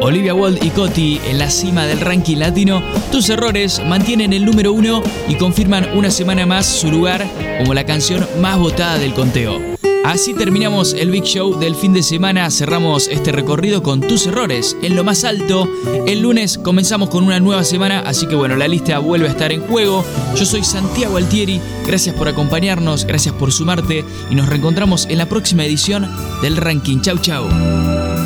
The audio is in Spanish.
Olivia Wilde y Coti en la cima del ranking latino, Tus Errores mantienen el número 1 y confirman una semana más su lugar como la canción más votada del conteo. Así terminamos el Big Show del fin de semana, cerramos este recorrido con Tus Errores en lo más alto. El lunes comenzamos con una nueva semana, así que bueno, la lista vuelve a estar en juego. Yo soy Santiago Altieri, gracias por acompañarnos, gracias por sumarte y nos reencontramos en la próxima edición del Ranking. Chau, chau.